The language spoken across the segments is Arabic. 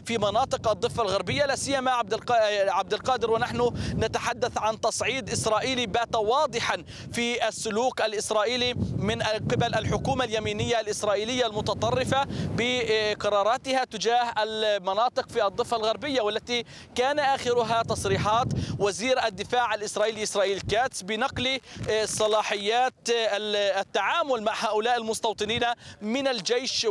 في مناطق الضفة الغربية، لا سيما عبد القادر ونحن نتحدث عن تصعيد إسرائيلي بات واضحا في السلوك الإسرائيلي من قبل الحكومة اليمينية الإسرائيلية المتطرفة بقراراتها تجاه المناطق في الضفة الغربية، والتي كان آخرها تصريحات وزير الدفاع الإسرائيلي إسرائيل كاتس بنقل صلاحيات التعامل مع هؤلاء المستوطنين من الجيش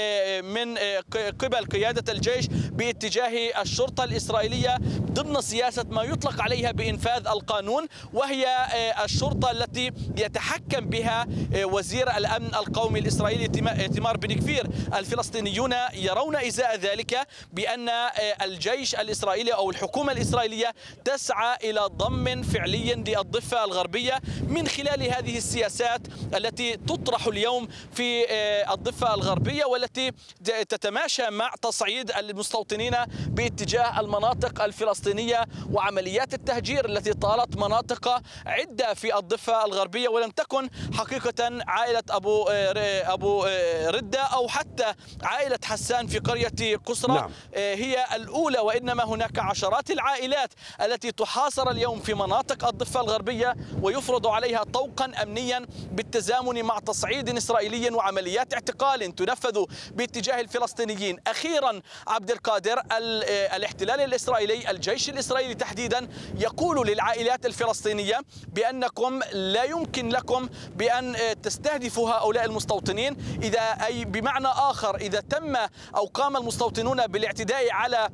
ومن قبل قيادة الجيش باتجاه الشرطة الإسرائيلية ضمن سياسة ما يطلق عليها بإنفاذ القانون، وهي الشرطة التي يتحكم بها وزير الأمن القومي الإسرائيلي إيتمار بن غفير. الفلسطينيون يرون إزاء ذلك بأن الجيش الإسرائيلي أو الحكومة الإسرائيلية تسعى إلى ضم فعلي للضفة الغربية من خلال هذه السياسات التي تطرح اليوم في الضفة الغربية، والتي تتماشى مع تصعيد المستوطنين باتجاه المناطق الفلسطينية وعمليات التهجير التي طالت مناطق عدة في الضفة الغربية. ولم تكن حقيقة عائلة أبو ردة أو حتى عائلة حسان في قرية قسرة نعم. هي الأولى، وإنما هناك عشرات العائلات التي تحاصر اليوم في مناطق الضفة الغربية ويفرض عليها طوقا أمنيا بالتزامن مع تصعيد إسرائيلي وعمليات اعتقال تنفذ باتجاه الفلسطينيين. أخيرا عبد القادر، الاحتلال الإسرائيلي، الجيش الإسرائيلي تحديدا، يقول للعائلات الفلسطينية بأنكم لا يمكن لكم بأن تستهدفوا هؤلاء المستوطنين، أي بمعنى آخر إذا تم أو قام المستوطنون بالاعتداء على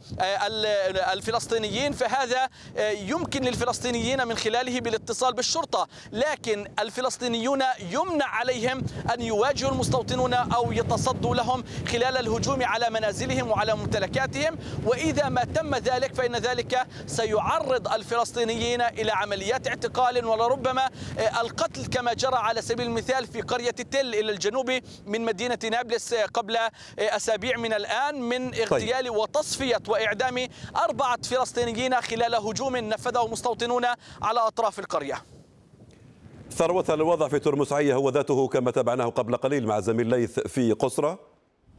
الفلسطينيين فهذا يمكن للفلسطينيين من خلاله بالاتصال بالشرطة، لكن الفلسطينيون يمنع عليهم أن يواجهوا المستوطنون أو يتصدوا لهم خلال الهجوم على منازلهم وعلى ممتلكاتهم، وإذا ما تم ذلك فإن ذلك سيعرض الفلسطينيين إلى عمليات اعتقال ولربما القتل، كما جرى على سبيل المثال في قرية تل إلى الجنوب من مدينة نابلس قبل أسابيع من الآن، من اغتيال وتصفية وإعدام 4 فلسطينيين خلال هجوم نفذه مستوطنون على أطراف القرية. ثروة، الوضع في ترمسعية هو ذاته كما تابعناه قبل قليل مع زميل ليث في قسرة؟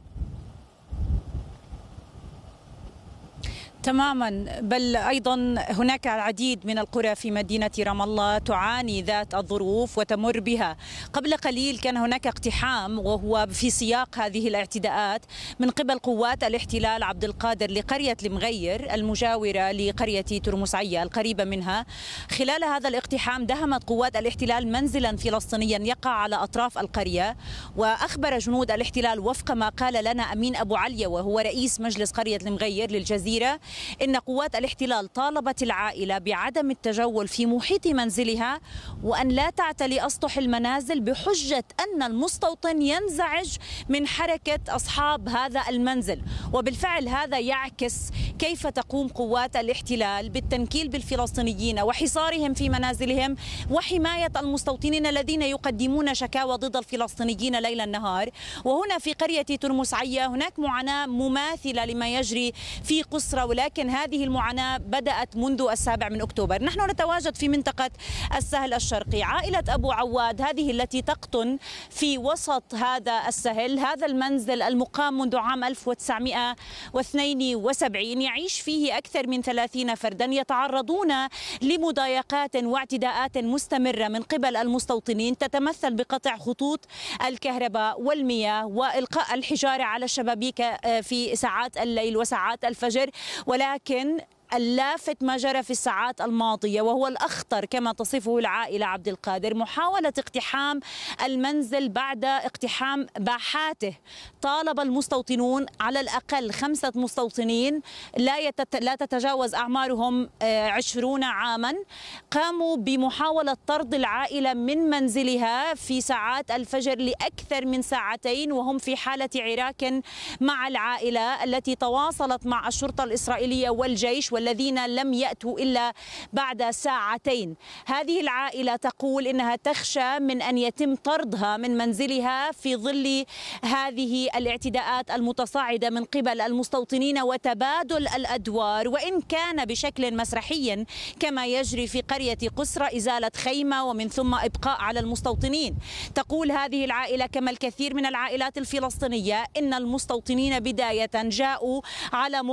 تماما، بل أيضا هناك العديد من القرى في مدينة رام الله تعاني ذات الظروف وتمر بها. قبل قليل كان هناك اقتحام وهو في سياق هذه الاعتداءات من قبل قوات الاحتلال عبد القادر لقرية المغير المجاورة لقرية ترمسعية القريبة منها. خلال هذا الاقتحام دهمت قوات الاحتلال منزلا فلسطينيا يقع على أطراف القرية، وأخبر جنود الاحتلال وفق ما قال لنا أمين أبو عليا وهو رئيس مجلس قرية المغير للجزيرة إن قوات الاحتلال طالبت العائلة بعدم التجول في محيط منزلها وأن لا تعتلي أسطح المنازل بحجة أن المستوطن ينزعج من حركة أصحاب هذا المنزل. وبالفعل هذا يعكس كيف تقوم قوات الاحتلال بالتنكيل بالفلسطينيين وحصارهم في منازلهم وحماية المستوطنين الذين يقدمون شكاوى ضد الفلسطينيين ليل نهار. وهنا في قرية ترمسعية هناك معاناة مماثلة لما يجري في قسرة، ولكن هذه المعاناة بدأت منذ 7 أكتوبر. نحن نتواجد في منطقة السهل الشرقي. عائلة أبو عواد هذه التي تقطن في وسط هذا السهل، هذا المنزل المقام منذ عام 1972 يعيش فيه أكثر من 30 فردا يتعرضون لمضايقات واعتداءات مستمرة من قبل المستوطنين تتمثل بقطع خطوط الكهرباء والمياه وإلقاء الحجارة على الشبابيك في ساعات الليل وساعات الفجر. ولكن اللافت ما جرى في الساعات الماضية وهو الأخطر كما تصفه العائلة عبد القادر، محاولة اقتحام المنزل بعد اقتحام باحاته. طالب المستوطنون على الأقل 5 مستوطنين لا تتجاوز أعمارهم 20 عاما قاموا بمحاولة طرد العائلة من منزلها في ساعات الفجر لأكثر من 2 ساعتين، وهم في حالة عراك مع العائلة التي تواصلت مع الشرطة الإسرائيلية والجيش والذين لم يأتوا إلا بعد 2 ساعتين. هذه العائلة تقول إنها تخشى من أن يتم طردها من منزلها في ظل هذه الاعتداءات المتصاعدة من قبل المستوطنين وتبادل الأدوار، وإن كان بشكل مسرحي كما يجري في قرية قسرة إزالة خيمة ومن ثم إبقاء على المستوطنين. تقول هذه العائلة كما الكثير من العائلات الفلسطينية إن المستوطنين بداية جاءوا على